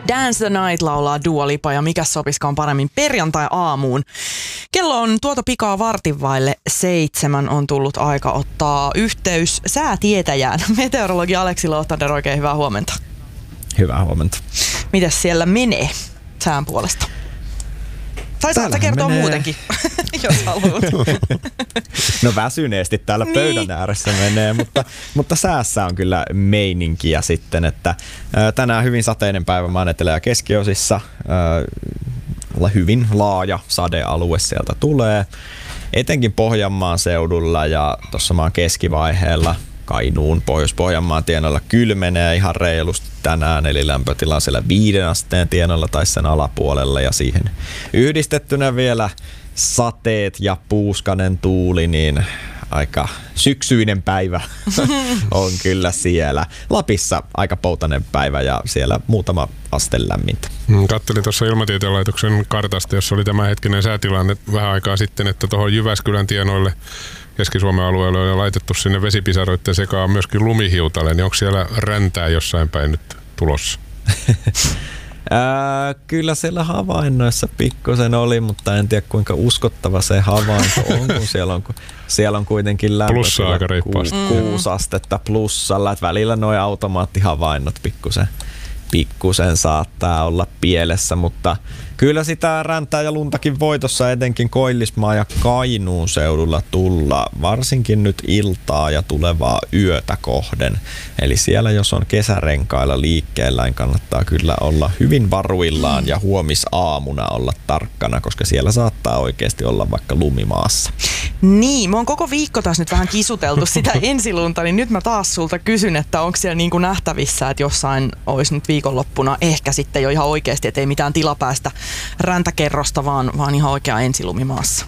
Dance the Night laulaa Dua Lipa ja mikä sopiskaan paremmin perjantai-aamuun. Kello on tuota pikaa 6:45 on tullut aika ottaa yhteys säätietäjään. Meteorologi Aleksi Lohtander, oikein hyvää huomenta. Hyvää huomenta. Mitäs siellä menee sään puolesta? Sä kertoa muutenkin, jos haluat. No väsyneesti täällä pöydän ääressä menee, mutta säässä on kyllä meininkiä sitten, että tänään hyvin sateinen päivä maan etelä- ja keskiosissa. Hyvin laaja sadealue sieltä tulee, etenkin Pohjanmaan seudulla ja tuossa maan keskivaiheella Kainuun, Pohjois-Pohjanmaan tienoilla kylmenee ihan reilusti tänään, eli lämpötila on siellä 5 asteen tienoilla tai sen alapuolella ja siihen yhdistettynä vielä sateet ja puuskanen tuuli, niin aika syksyinen päivä on kyllä siellä. Lapissa aika poutainen päivä ja siellä muutama aste lämmintä. Kattelin tuossa Ilmatieteen laitoksen kartasta, jossa oli tämänhetkinen säätilanne vähän aikaa sitten, että tuohon Jyväskylän tienoille Keski-Suomen alueelle on laitettu sinne vesipisaroiden sekaan myöskin lumihiutale, niin onko siellä räntää jossain päin nyt tulossa? Kyllä siellä havainnoissa pikkusen oli, mutta en tiedä kuinka uskottava se havainto on, kun siellä on kuitenkin Plussaa aika reippaasti. 6 astetta plussalla, että välillä nuo automaattihavainnot pikkusen saattaa olla pielessä, mutta kyllä sitä räntää ja luntakin voi tuossa etenkin Koillismaan ja Kainuun seudulla tulla, varsinkin nyt iltaa ja tulevaa yötä kohden. Eli siellä jos on kesärenkailla liikkeellä, niin kannattaa kyllä olla hyvin varuillaan ja huomisaamuna olla tarkkana, koska siellä saattaa oikeasti olla vaikka lumimaassa. Niin, mä oon koko viikko taas nyt vähän kisuteltu sitä ensilunta, niin nyt mä taas sulta kysyn, että onko siellä niin kuin nähtävissä, että jossain olisi nyt viikonloppuna ehkä sitten jo ihan oikeasti, että ei mitään tilapäistä räntäkerrosta, vaan ihan oikea ensilumimaassa.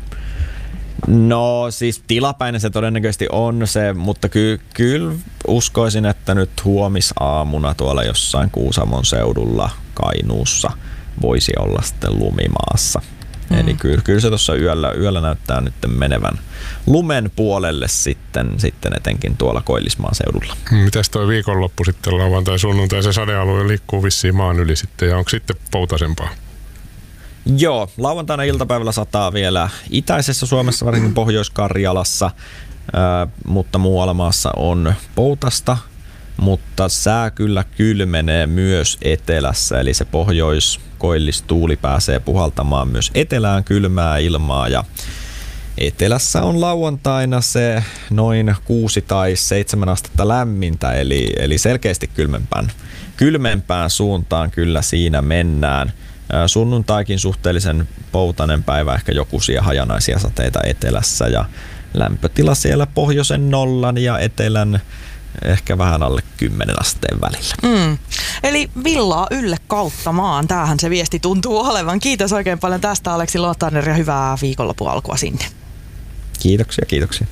No siis tilapäinen se todennäköisesti on se, mutta kyllä uskoisin, että nyt huomisaamuna tuolla jossain Kuusamon seudulla Kainuussa voisi olla sitten lumimaassa. Eli kyllä se tuossa yöllä näyttää nyt menevän lumen puolelle sitten etenkin tuolla Koillismaan seudulla. Mitäs toi viikonloppu sitten lauantai sunnuntai, se sadealue liikkuu vissiin maan yli sitten ja onko sitten poutasempaa? Joo, lauantaina iltapäivällä sataa vielä itäisessä Suomessa, varsinkin Pohjois-Karjalassa, mutta muualla maassa on poutasta, mutta sää kyllä kylmenee myös etelässä, eli se pohjois-koillistuuli pääsee puhaltamaan myös etelään kylmää ilmaa ja etelässä on lauantaina se noin 6 tai 7 astetta lämmintä, eli selkeästi kylmempään suuntaan kyllä siinä mennään. Sunnuntaikin suhteellisen poutainen päivä, ehkä jokuisia hajanaisia sateita etelässä ja lämpötila siellä pohjoisen 0 ja etelän ehkä vähän alle 10 asteen välillä. Eli villaa ylle kautta maan. Tämähän se viesti tuntuu olevan. Kiitos oikein paljon tästä, Aleksi Lohtander, ja hyvää viikonlopun alkua sinne. Kiitoksia.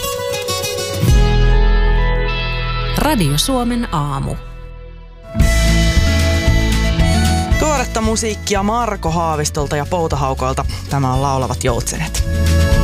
Radio Suomen aamu. Tuoretta musiikkia Marko Haavistolta ja Poutahaukolta. Tämä on Laulavat joutsenet.